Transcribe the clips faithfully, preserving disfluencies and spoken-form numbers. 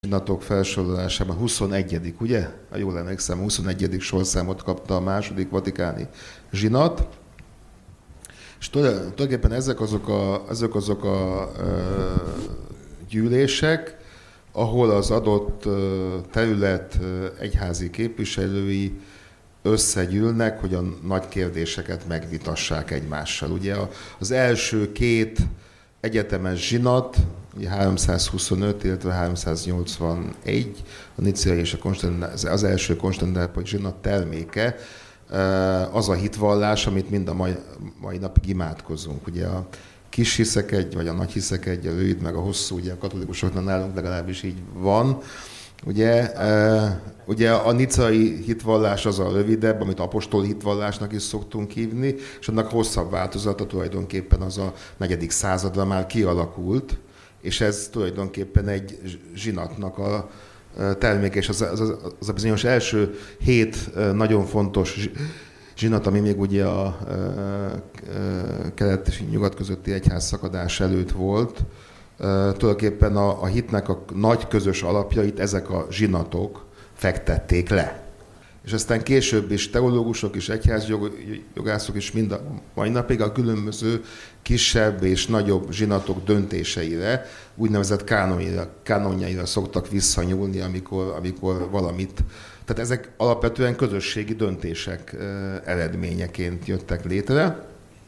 zsinatok felsorolásában huszonegyedik ugye? Ha jól emlékszem, huszonegyedik sorszámot kapta a második vatikáni zsinat. És tulajdonképpen ezek azok a, ezek azok a ö, gyűlések, ahol az adott terület egyházi képviselői összegyűlnek, hogy a nagy kérdéseket megvitassák egymással. Ugye az első két egyetemes zsinat, ugye háromszázhuszonöt, illetve háromszáznyolcvanegy, a nicéai és a Konstantin, az első konstantinápolyi zsinat terméke, az a hitvallás, amit mind a mai, mai napig imádkozunk. Ugye a kis hiszek egy, vagy a nagy hiszek egy, a rövid, meg a hosszú, ugye a katolikusoknál nálunk legalábbis így van. Ugye, ugye a nicai hitvallás az a rövidebb, amit apostoli hitvallásnak is szoktunk hívni, és annak hosszabb változata tulajdonképpen az a negyedik századra már kialakult, és ez tulajdonképpen egy zsinatnak a terméke, és az, az, az a bizonyos első hét nagyon fontos zsinat, ami még ugye a kelet és nyugat közötti egyház szakadás előtt volt. Tulajdonképpen a, a hitnek a nagy közös alapjait ezek a zsinatok fektették le. És aztán később is teológusok és egyházjogászok is mind a mai napig a különböző kisebb és nagyobb zsinatok döntéseire, úgynevezett kánonjaira, kánonjaira szoktak visszanyúlni, amikor, amikor valamit. Tehát ezek alapvetően közösségi döntések eredményeként jöttek létre.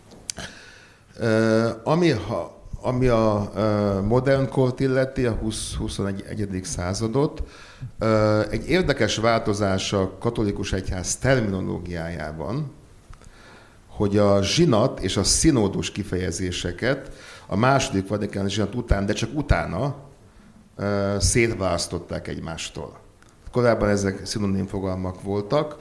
Ami, ha, ami a modern kort illeti, a huszadik századot, egy érdekes változás a katolikus egyház terminológiájában, hogy a zsinat és a szinódus kifejezéseket a második vatikáni zsinat után, de csak utána szétválasztották egymástól. Korábban ezek szinonim fogalmak voltak.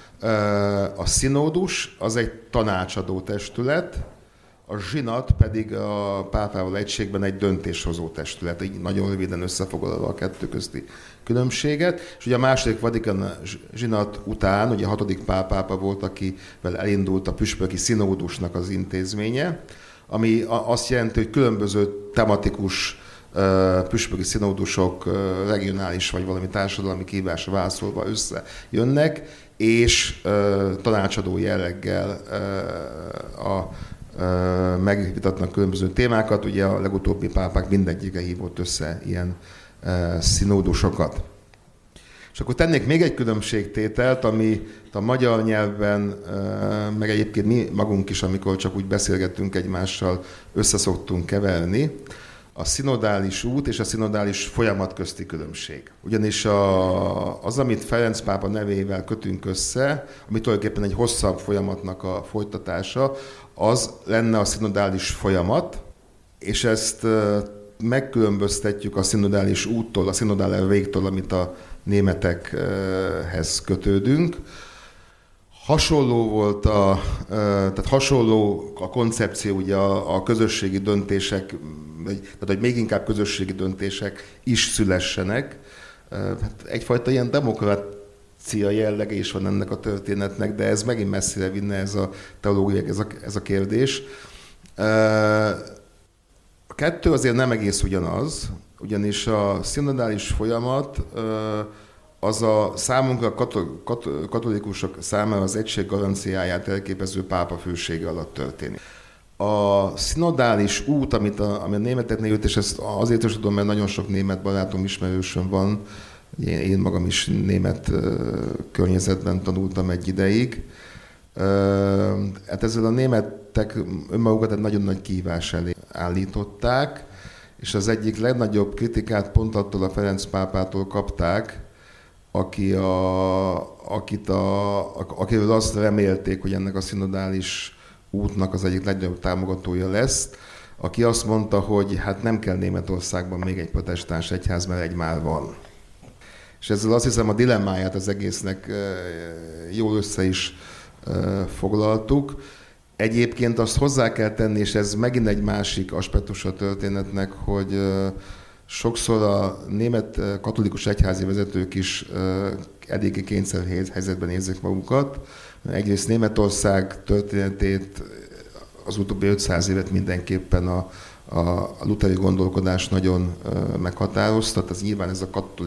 A szinódus az egy tanácsadó testület, a zsinat pedig a pápával egységben egy döntéshozó testület, így nagyon röviden összefoglalva a kettő közti különbséget. És ugye a második vatikán zsinat után, ugye a hatodik pál pápa volt, akivel elindult a püspöki szinódusnak az intézménye, ami azt jelenti, hogy különböző tematikus püspöki szinódusok regionális vagy valami társadalmi kihívásra válaszolva összejönnek, és tanácsadó jelleggel a megvitatnak különböző témákat. Ugye a legutóbbi pápák mindegyike hívott össze ilyen szinódusokat. És akkor tennék még egy különbségtételt, ami a magyar nyelvben, meg egyébként mi magunk is, amikor csak úgy beszélgettünk egymással, összeszoktunk keverni, a szinodális út és a szinodális folyamat közti különbség. Ugyanis a, az, amit Ferenc pápa nevével kötünk össze, ami tulajdonképpen egy hosszabb folyamatnak a folytatása, az lenne a szinodális folyamat, és ezt megkülönböztetjük a szinodális úttól, a szinodális végtől, amit a németekhez kötődünk. Hasonló volt a, tehát hasonló a koncepció ugye a, a közösségi döntések, tehát hogy még inkább közösségi döntések is szülessenek. Hát egyfajta ilyen demokrácia jellege is van ennek a történetnek, de ez megint messzire vinne ez a teológia, ez a, ez a kérdés. A kettő azért nem egész ugyanaz, ugyanis a szinodális folyamat az a számunkra katolikusok számára az egység garanciáját elképező pápa fősége alatt történik. A szinodális út, amit a, ami a németeknél jött, és ezt azért is tudom, mert nagyon sok német barátom, ismerősöm van, én, én magam is német uh, környezetben tanultam egy ideig. Uh, hát ezzel a németek önmagukat egy nagyon nagy kihívás elé állították, és az egyik legnagyobb kritikát pont attól a Ferenc pápától kapták, aki a, akit a, akiről azt remélték, hogy ennek a szinodális útnak az egyik legnagyobb támogatója lesz, aki azt mondta, hogy hát nem kell Németországban még egy protestáns egyház, mert egy már van. És ezzel azt hiszem a dilemmáját az egésznek jól össze is foglaltuk. Egyébként azt hozzá kell tenni, és ez megint egy másik aspektus a történetnek, hogy sokszor a német katolikus egyházi vezetők is eléggé kényszerhelyzetben érzik magukat. Egyrészt Németország történetét, az utóbbi ötszáz évet mindenképpen a, a luteri gondolkodás nagyon meghatároztat, az nyilván ez a